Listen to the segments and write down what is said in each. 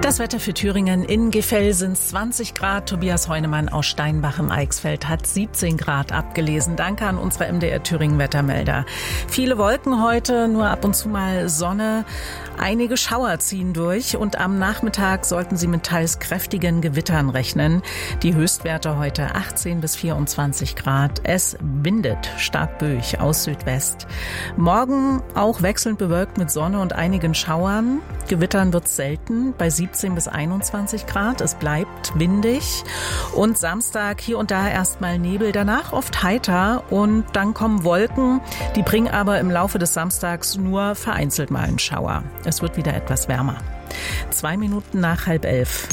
Das Wetter für Thüringen: in Gefell sind es 20 Grad. Tobias Heunemann aus Steinbach im Eichsfeld hat 17 Grad abgelesen. Danke an unsere MDR Thüringen Wettermelder. Viele Wolken heute, nur ab und zu mal Sonne. Einige Schauer ziehen durch und am Nachmittag sollten Sie mit teils kräftigen Gewittern rechnen. Die Höchstwerte heute 18 bis 24 Grad. Es windet stark böig aus Südwest. Morgen auch wechselnd bewölkt mit Sonne und einigen Schauern. Gewittern wird selten bei 17 bis 21 Grad. Es bleibt windig. Und Samstag hier und da erstmal Nebel, danach oft heiter und dann kommen Wolken. Die bringen aber im Laufe des Samstags nur vereinzelt mal einen Schauer. Es wird wieder etwas wärmer. 2 Minuten nach 10:30.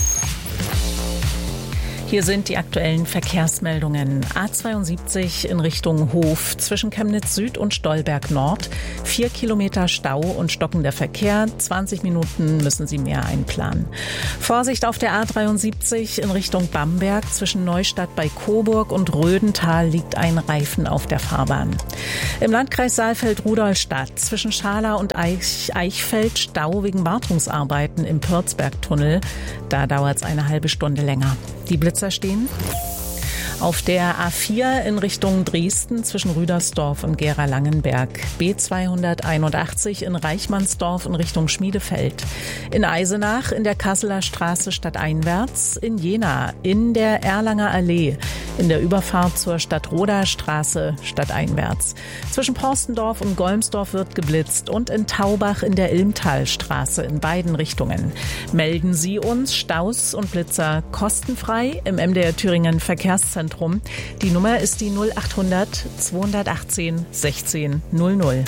Hier sind die aktuellen Verkehrsmeldungen. A72 in Richtung Hof zwischen Chemnitz Süd und Stolberg Nord. 4 Kilometer Stau und stockender Verkehr. 20 Minuten müssen Sie mehr einplanen. Vorsicht auf der A73 in Richtung Bamberg. Zwischen Neustadt bei Coburg und Rödental liegt ein Reifen auf der Fahrbahn. Im Landkreis Saalfeld-Rudolstadt zwischen Schala und Eichfeld Stau wegen Wartungsarbeiten im Pürzbergtunnel. Da dauert es eine halbe Stunde länger. Die Blitzer stehen. Auf der A4 in Richtung Dresden zwischen Rüdersdorf und Gera-Langenberg. B281 in Reichmannsdorf in Richtung Schmiedefeld. In Eisenach in der Kasseler Straße stadteinwärts. In Jena in der Erlanger Allee. In der Überfahrt zur Stadtroder Straße stadteinwärts. Zwischen Porstendorf und Golmsdorf wird geblitzt und in Taubach in der Ilmtalstraße in beiden Richtungen. Melden Sie uns Staus und Blitzer kostenfrei im MDR Thüringen Verkehrszentrum. Die Nummer ist die 0800 218 16 00.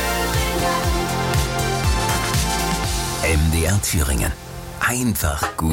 MDR Thüringen. Einfach gut.